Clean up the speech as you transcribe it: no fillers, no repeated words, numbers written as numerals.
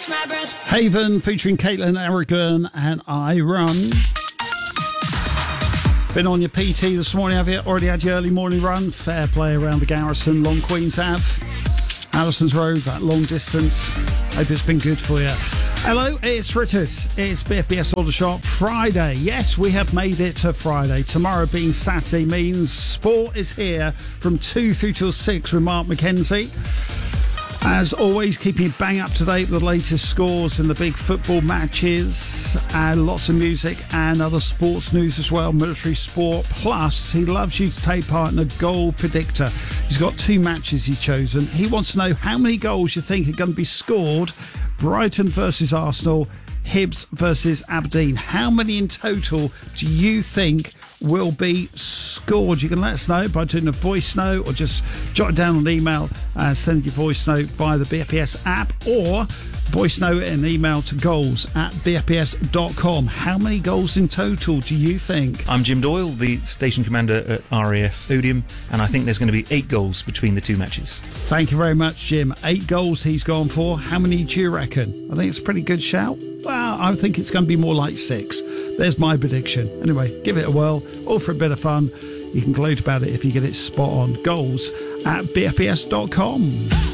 Haven featuring Caitlin Aragon and I Run. Been on your PT this morning, have you? Already had your early morning run? Fair play around the Garrison, Long Queens Ave, Allison's Road, that long distance. Hope it's been good for you. Hello, it's Richard. It's BFBS Auto Shop Friday. Yes, we have made it to Friday. Tomorrow being Saturday means sport is here from 2 through till 6 with Mark McKenzie. As always, keeping you bang up to date with the latest scores in the big football matches, and lots of music and other sports news as well, military sport. Plus, he loves you to take part in a goal predictor. He's got 2 matches he's chosen. He wants to know how many goals you think are going to be scored. Brighton versus Arsenal, Hibs versus Aberdeen. How many in total do you think will be scored? You can let us know by doing a voice note or just jot it down on email and send your voice note via the BFPS app, or voice note and email to goals@bfps.com. How many goals in total do you think? I'm Jim Doyle, the station commander at RAF Odium, and I think there's going to be 8 goals between the 2 matches. Thank you very much, Jim. 8 goals he's gone for. How many do you reckon? I think it's a pretty good shout. Well, I think it's going to be more like 6. There's my prediction. Anyway, give it a whirl, all for a bit of fun. You can gloat about it if you get it spot on. Goals@bfps.com.